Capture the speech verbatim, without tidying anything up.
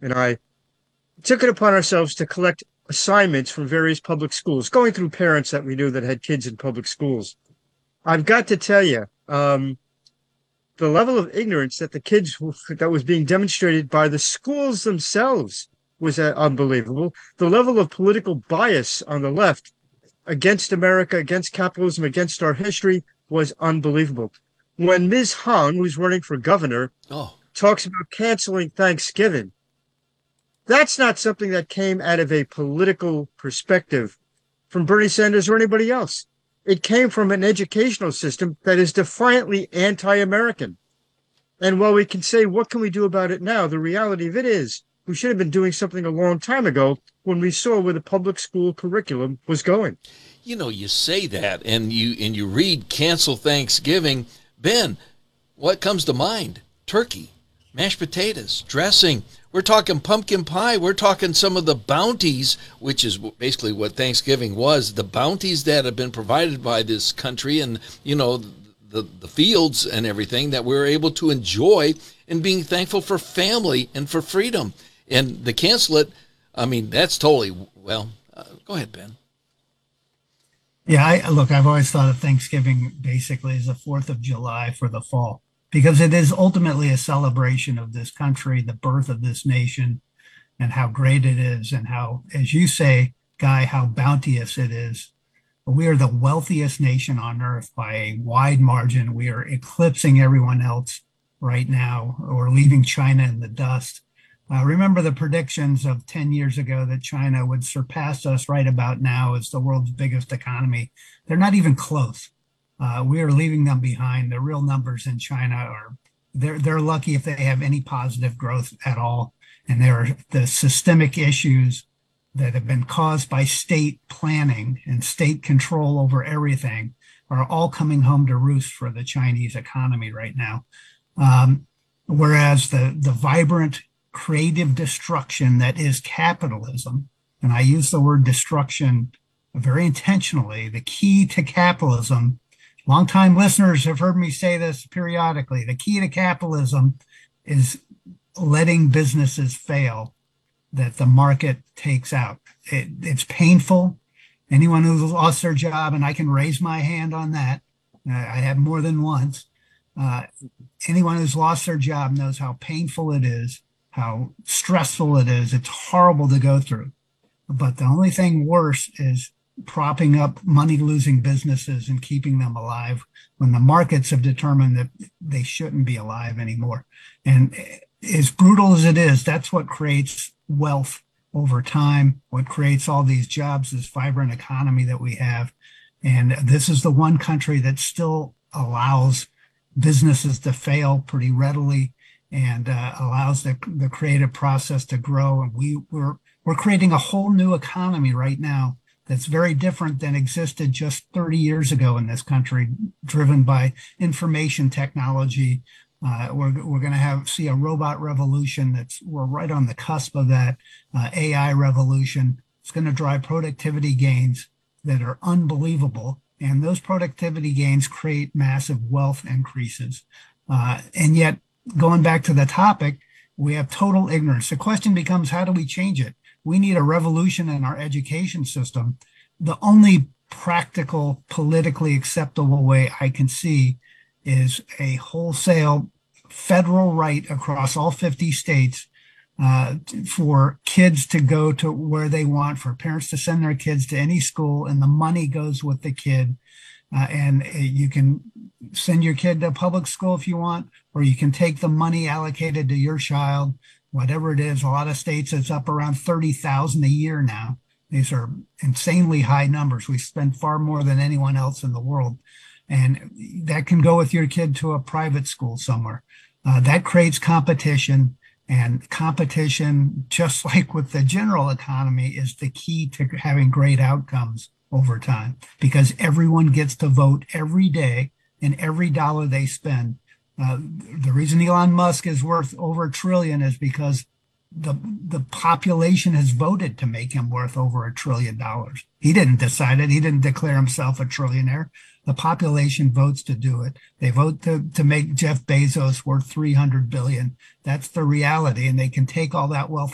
and I took it upon ourselves to collect assignments from various public schools, going through parents that we knew that had kids in public schools. I've got to tell you, um, the level of ignorance that the kids that was being demonstrated by the schools themselves was uh, unbelievable. The level of political bias on the left against America, against capitalism, against our history was unbelievable. When Miz Han, who's running for governor, Oh, talks about canceling Thanksgiving, that's not something that came out of a political perspective from Bernie Sanders or anybody else. It came from an educational system that is defiantly anti-American. And while we can say, what can we do about it now? The reality of it is we should have been doing something a long time ago when we saw where the public school curriculum was going. you know, you say that and you and you read cancel Thanksgiving. Ben, what comes to mind? Turkey, mashed potatoes, dressing. We're talking pumpkin pie. We're talking some of the bounties, which is basically what Thanksgiving was, the bounties that have been provided by this country and, you know, the, the fields and everything that we're able to enjoy and being thankful for family and for freedom. And the cancel it, I mean, that's totally, well, uh, go ahead, Ben. Yeah, I, look, I've always thought of Thanksgiving basically as the fourth of July for the fall, because it is ultimately a celebration of this country, the birth of this nation, and how great it is, and how, as you say, Guy, how bounteous it is. We are the wealthiest nation on earth by a wide margin. We are eclipsing everyone else right now, or leaving China in the dust. Uh, remember the predictions of ten years ago that China would surpass us right about now as the world's biggest economy. They're not even close. Uh, we are leaving them behind. The real numbers in China are, they're, they're lucky if they have any positive growth at all. And there are the systemic issues that have been caused by state planning and state control over everything are all coming home to roost for the Chinese economy right now. Um, whereas the, the vibrant creative destruction that is capitalism, and I use the word destruction very intentionally, the key to capitalism, longtime listeners have heard me say this periodically, the key to capitalism is letting businesses fail that the market takes out. It, it's painful. Anyone who's lost their job, and I can raise my hand on that, uh, I have more than once, uh, anyone who's lost their job knows how painful it is, how stressful it is. It's horrible to go through. But the only thing worse is propping up money-losing businesses and keeping them alive when the markets have determined that they shouldn't be alive anymore. And as brutal as it is, that's what creates wealth over time, what creates all these jobs, this vibrant economy that we have. And this is the one country that still allows businesses to fail pretty readily and uh, allows the, the creative process to grow. And we, we're, we're creating a whole new economy right now that's very different than existed just thirty years ago in this country, driven by information technology. Uh, we're we're going to have see a robot revolution that's we're right on the cusp of that uh, A I revolution. It's going to drive productivity gains that are unbelievable, and those productivity gains create massive wealth increases. Uh, and yet, going back to the topic, we have total ignorance. The question becomes, how do we change it? We need a revolution in our education system. The only practical, politically acceptable way I can see is a wholesale federal right across all fifty states uh, for kids to go to where they want, for parents to send their kids to any school, and the money goes with the kid. Uh, and uh, you can send your kid to public school if you want, or you can take the money allocated to your child, whatever it is. A lot of states, it's up around thirty thousand a year now. These are insanely high numbers. We spend far more than anyone else in the world. And that can go with your kid to a private school somewhere. Uh, that creates competition, and competition, just like with the general economy, is the key to having great outcomes over time, because everyone gets to vote every day, and every dollar they spend. Uh, the reason Elon Musk is worth over a trillion is because the the population has voted to make him worth over a trillion dollars. He didn't decide it. He didn't declare himself a trillionaire. The population votes to do it. They vote to, to make Jeff Bezos worth three hundred billion dollars. That's the reality. And they can take all that wealth